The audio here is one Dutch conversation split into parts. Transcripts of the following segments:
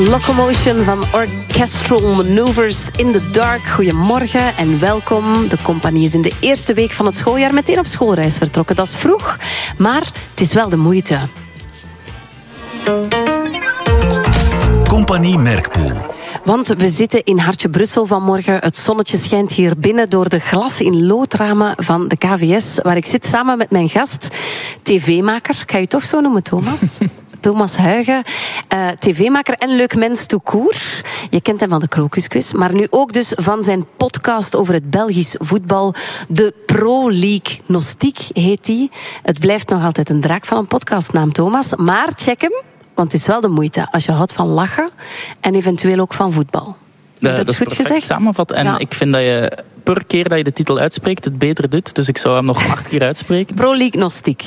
Locomotion van Orchestral Maneuvers in the Dark. Goedemorgen en welkom. De compagnie is in de eerste week van het schooljaar meteen op schoolreis vertrokken. Dat is vroeg, maar het is wel de moeite. Compagnie Merkpoel. Want we zitten in Hartje Brussel vanmorgen. Het zonnetje schijnt hier binnen door de glas in loodramen van de KVS, waar ik zit samen met mijn gast, tv-maker. Ik ga je toch zo noemen, Thomas? Thomas Huygen, tv-maker en leuk mens tout court. Je kent hem van de Krokusquiz, maar nu ook dus van zijn podcast over het Belgisch voetbal. De Pro League Gnostiek heet die. Het blijft nog altijd een draak van een podcastnaam, Thomas. Maar check hem, want het is wel de moeite als je houdt van lachen en eventueel ook van voetbal. Dat is goed gezegd. Samenvat. En ik vind dat je per keer dat je de titel uitspreekt het beter doet. Dus ik zou hem nog 8 keer uitspreken. Pro League Gnostiek.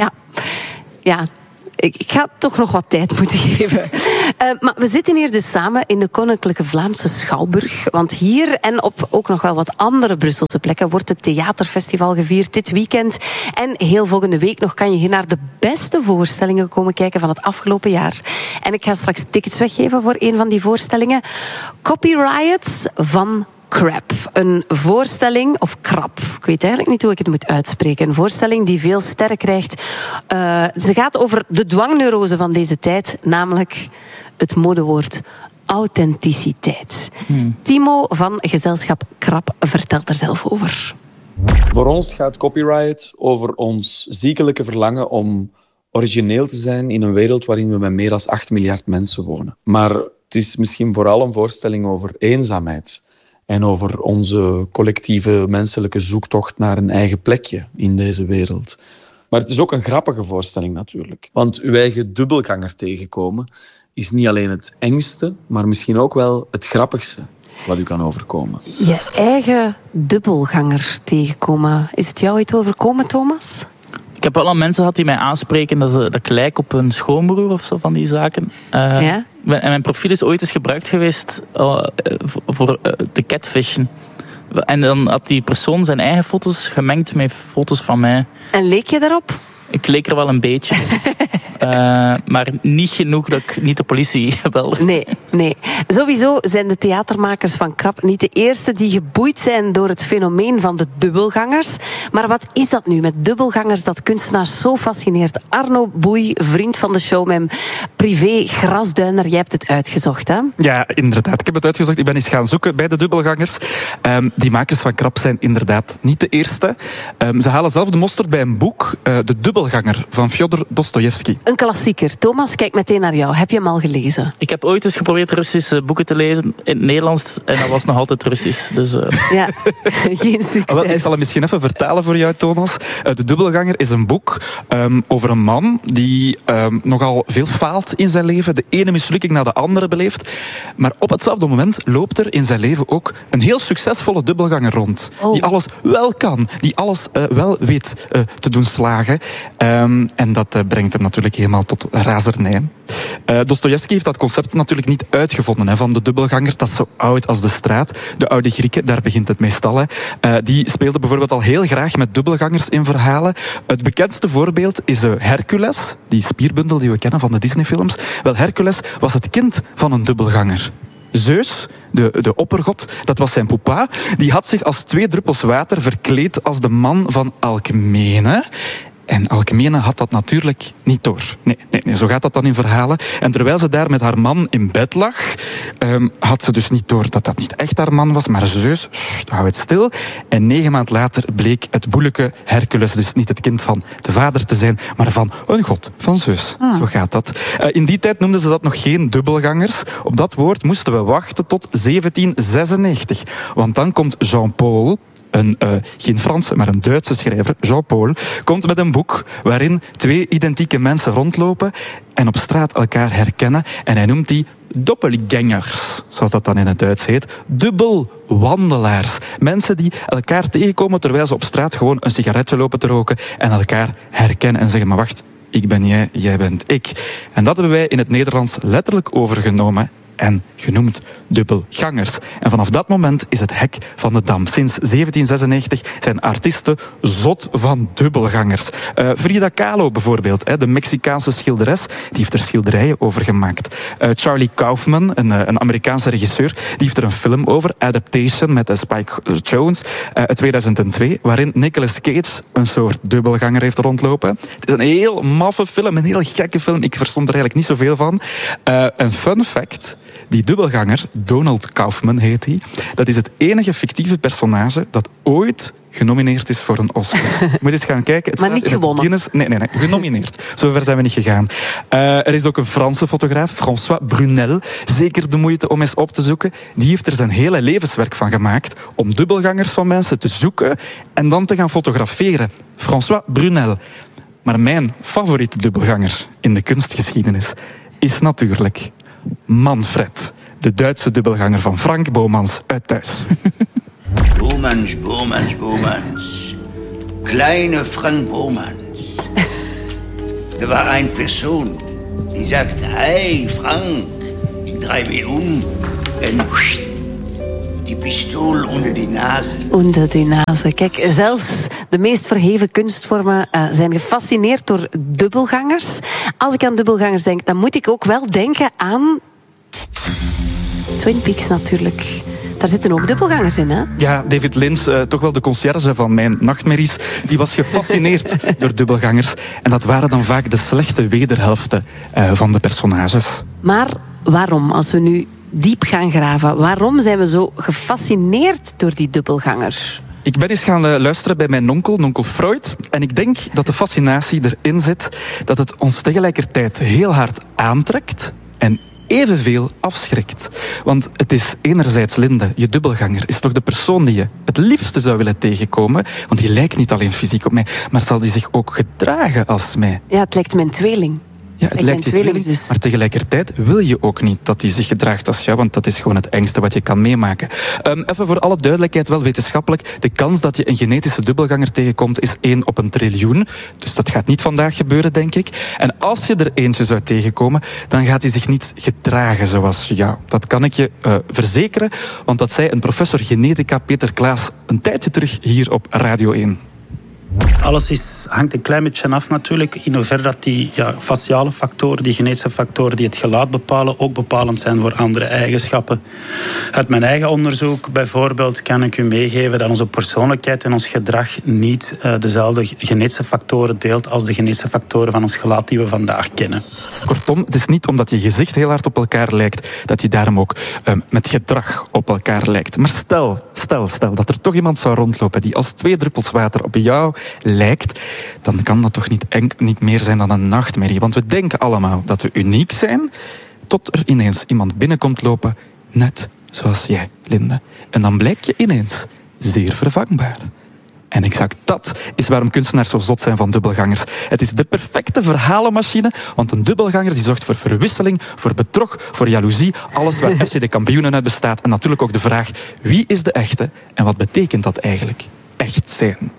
Ja. Ik ga toch nog wat tijd moeten geven. Maar we zitten hier dus samen in de Koninklijke Vlaamse Schouwburg. Want hier en op ook nog wel wat andere Brusselse plekken wordt het theaterfestival gevierd dit weekend. En heel volgende week nog kan je hier naar de beste voorstellingen komen kijken van het afgelopen jaar. En ik ga straks tickets weggeven voor een van die voorstellingen. Copy Riots van Crap. Een voorstelling, of krap, ik weet eigenlijk niet hoe ik het moet uitspreken. Een voorstelling die veel sterren krijgt. Ze gaat over de dwangneurose van deze tijd, namelijk het modewoord authenticiteit. Timo van gezelschap Krap vertelt er zelf over. Voor ons gaat Copy Riot over ons ziekelijke verlangen om origineel te zijn in een wereld waarin we met meer dan 8 miljard mensen wonen. Maar het is misschien vooral een voorstelling over eenzaamheid. En over onze collectieve menselijke zoektocht naar een eigen plekje in deze wereld. Maar het is ook een grappige voorstelling natuurlijk. Want uw eigen dubbelganger tegenkomen is niet alleen het engste, maar misschien ook wel het grappigste wat u kan overkomen. Je eigen dubbelganger tegenkomen. Is het jou ooit overkomen, Thomas? Ik heb wel al mensen gehad die mij aanspreken dat ik lijk op een schoonbroer of zo van die zaken. Ja? En mijn profiel is ooit eens gebruikt geweest voor te catfishen. En dan had die persoon zijn eigen foto's gemengd met foto's van mij. En leek je daarop? Ik leek er wel een beetje. Maar niet genoeg dat ik niet de politie belde. Nee. Sowieso zijn de theatermakers van Krap niet de eerste die geboeid zijn door het fenomeen van de dubbelgangers. Maar wat is dat nu met dubbelgangers dat kunstenaars zo fascineert? Arno Boei, vriend van de show, mijn privé grasduiner, jij hebt het uitgezocht, hè? Ja, inderdaad. Ik heb het uitgezocht. Ik ben eens gaan zoeken bij de dubbelgangers. Die makers van Krap zijn inderdaad niet de eerste. Ze halen zelf de mosterd bij een boek, De Dubbelganger, van Fjodor Dostojevski. Een klassieker. Thomas, kijk meteen naar jou. Heb je hem al gelezen? Ik heb ooit eens geprobeerd Russische boeken te lezen in het Nederlands en dat was nog altijd Russisch. Dus, Ja, geen succes. Ik zal hem misschien even vertalen voor jou, Thomas. De Dubbelganger is een boek over een man die nogal veel faalt in zijn leven. De ene mislukking na de andere beleeft. Maar op hetzelfde moment loopt er in zijn leven ook een heel succesvolle dubbelganger rond. Oh. Die alles wel kan. Die alles wel weet te doen slagen. En dat brengt hem natuurlijk helemaal tot razernij. Dostojevski heeft dat concept natuurlijk niet uitgevonden van de dubbelganger. Dat is zo oud als de straat. De oude Grieken, daar begint het meestal. Die speelden bijvoorbeeld al heel graag met dubbelgangers in verhalen. Het bekendste voorbeeld is Hercules, die spierbundel die we kennen van de Disneyfilms. Wel, Hercules was het kind van een dubbelganger. Zeus, de oppergod, dat was zijn poepa. Die had zich als 2 druppels water verkleed als de man van Alcmene. En Alcmene had dat natuurlijk niet door. Nee, zo gaat dat dan in verhalen. En terwijl ze daar met haar man in bed lag, had ze dus niet door dat dat niet echt haar man was, maar Zeus, hou het stil. En 9 maanden later bleek het boelijke Hercules dus niet het kind van de vader te zijn, maar van een god, van Zeus. Zo gaat dat. In die tijd noemden ze dat nog geen dubbelgangers. Op dat woord moesten we wachten tot 1796. Want dan komt Jean-Paul, geen Franse, maar een Duitse schrijver, Jean-Paul, komt met een boek waarin 2 identieke mensen rondlopen en op straat elkaar herkennen. En hij noemt die doppelgangers, zoals dat dan in het Duits heet. Dubbelwandelaars. Mensen die elkaar tegenkomen terwijl ze op straat gewoon een sigaretje lopen te roken en elkaar herkennen en zeggen, maar wacht, ik ben jij, jij bent ik. En dat hebben wij in het Nederlands letterlijk overgenomen. en genoemd dubbelgangers. En vanaf dat moment is het hek van de dam. Sinds 1796 zijn artiesten zot van dubbelgangers. Frida Kahlo bijvoorbeeld, de Mexicaanse schilderes, die heeft er schilderijen over gemaakt. Charlie Kaufman, een Amerikaanse regisseur, die heeft er een film over, Adaptation, met Spike Jonze, uit 2002, waarin Nicolas Cage een soort dubbelganger heeft rondlopen. Het is een heel maffe film, een heel gekke film. Ik verstond er eigenlijk niet zoveel van. Een fun fact, die dubbelganger, Donald Kaufman heet hij, dat is het enige fictieve personage dat ooit genomineerd is voor een Oscar. Je moet eens gaan kijken. Het maar niet gewonnen. Guinness. Nee, genomineerd. Zover zijn we niet gegaan. Er is ook een Franse fotograaf, François Brunel. Zeker de moeite om eens op te zoeken. Die heeft er zijn hele levenswerk van gemaakt om dubbelgangers van mensen te zoeken en dan te gaan fotograferen. François Brunel. Maar mijn favoriete dubbelganger in de kunstgeschiedenis is natuurlijk Manfred, de Duitse dubbelganger van Frank Bomans uit Thuis. Bomans. Kleine Frank Bomans. Er war eine Person, die sagte, hey Frank, ich drehe mich und die pistool onder die nase. Onder die nase. Kijk, zelfs de meest verheven kunstvormen zijn gefascineerd door dubbelgangers. Als ik aan dubbelgangers denk, dan moet ik ook wel denken aan Twin Peaks natuurlijk. Daar zitten ook dubbelgangers in, hè? Ja, David Lynch, toch wel de conciërge van mijn nachtmerries, die was gefascineerd door dubbelgangers. En dat waren dan vaak de slechte wederhelften van de personages. Maar waarom, als we nu diep gaan graven, waarom zijn we zo gefascineerd door die dubbelganger? Ik ben eens gaan luisteren bij mijn onkel Freud. En ik denk dat de fascinatie erin zit dat het ons tegelijkertijd heel hard aantrekt en evenveel afschrikt. Want het is enerzijds Linde, je dubbelganger, is toch de persoon die je het liefste zou willen tegenkomen. Want die lijkt niet alleen fysiek op mij, maar zal die zich ook gedragen als mij. Ja, het lijkt mijn tweeling. Ja, het lijkt je tweeling, maar tegelijkertijd wil je ook niet dat hij zich gedraagt als jou, want dat is gewoon het engste wat je kan meemaken. Even voor alle duidelijkheid, wel wetenschappelijk, de kans dat je een genetische dubbelganger tegenkomt is 1 op een triljoen. Dus dat gaat niet vandaag gebeuren, denk ik. En als je er eentje zou tegenkomen, dan gaat hij zich niet gedragen zoals jou. Dat kan ik je verzekeren, want dat zei een professor genetica, Peter Klaas, een tijdje terug hier op Radio 1. Alles hangt een klein beetje af natuurlijk, in hoeverre dat die faciale factoren, die genetische factoren die het gelaat bepalen, ook bepalend zijn voor andere eigenschappen. Uit mijn eigen onderzoek bijvoorbeeld kan ik u meegeven dat onze persoonlijkheid en ons gedrag niet dezelfde genetische factoren deelt als de genetische factoren van ons gelaat die we vandaag kennen. Kortom, het is niet omdat je gezicht heel hard op elkaar lijkt, dat je daarom ook met gedrag op elkaar lijkt. Maar stel dat er toch iemand zou rondlopen die als 2 druppels water op jou lijkt, dan kan dat toch niet meer zijn dan een nachtmerrie. Want we denken allemaal dat we uniek zijn, tot er ineens iemand binnenkomt lopen, net zoals jij, Linde. En dan blijk je ineens zeer vervangbaar. En exact dat is waarom kunstenaars zo zot zijn van dubbelgangers. Het is de perfecte verhalenmachine, want een dubbelganger die zorgt voor verwisseling, voor bedrog, voor jaloezie, alles waar FC de Kampioenen uit bestaat. En natuurlijk ook de vraag, wie is de echte en wat betekent dat eigenlijk, echt zijn?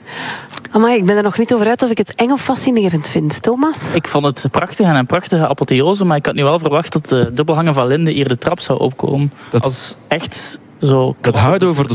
Amai, ik ben er nog niet over uit of ik het eng of fascinerend vind. Thomas? Ik vond het prachtig en een prachtige apotheose, maar ik had nu wel verwacht dat de dubbelganger van Linde hier de trap zou opkomen. Dat als echt zo... Dat houden we voor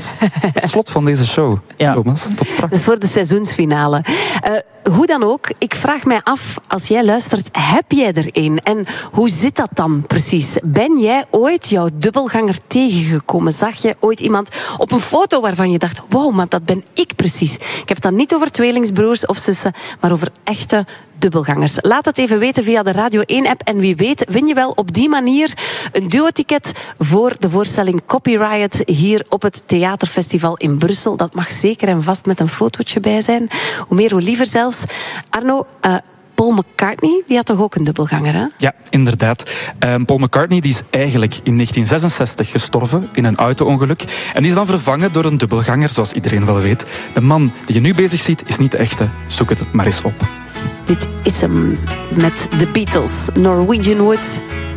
het slot van deze show, ja. Thomas. Tot straks. Dat is voor de seizoensfinale. Hoe dan ook, ik vraag mij af, als jij luistert, heb jij er een? En hoe zit dat dan precies? Ben jij ooit jouw dubbelganger tegengekomen? Zag je ooit iemand op een foto waarvan je dacht, wow, maar dat ben ik precies. Ik heb het dan niet over tweelingsbroers of zussen, maar over echte dubbelgangers. Laat het even weten via de Radio 1-app. En wie weet win je wel op die manier een duo-ticket voor de voorstelling Copy Riot hier op het Theaterfestival in Brussel. Dat mag zeker en vast met een fotootje bij zijn. Hoe meer, hoe liever zelfs. Arno, Paul McCartney, die had toch ook een dubbelganger, hè? Ja, inderdaad. Paul McCartney die is eigenlijk in 1966 gestorven in een auto-ongeluk. En die is dan vervangen door een dubbelganger, zoals iedereen wel weet. De man die je nu bezig ziet, is niet de echte. Zoek het maar eens op. Dit is hem met The Beatles, Norwegian Wood.